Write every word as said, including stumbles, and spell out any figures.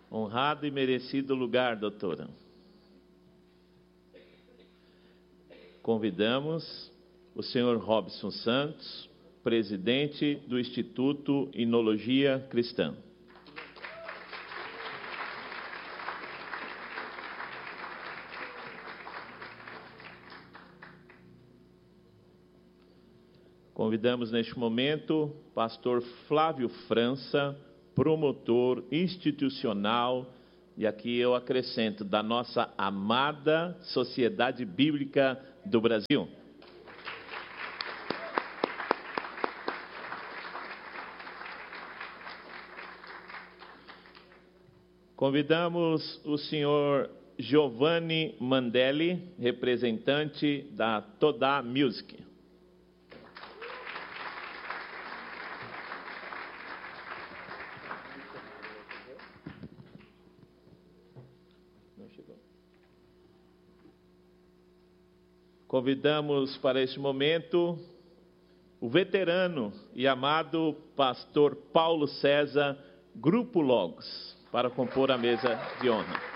Honrado e merecido lugar, doutora. Convidamos o senhor Robson Santos, presidente do Instituto Inologia Cristã. Convidamos neste momento o pastor Flávio França, promotor institucional, e aqui eu acrescento, da nossa amada Sociedade Bíblica do Brasil. Convidamos o senhor Giovanni Mandelli, representante da Todá Music. Convidamos para este momento o veterano e amado pastor Paulo César, Grupo Logos, para compor a mesa de honra.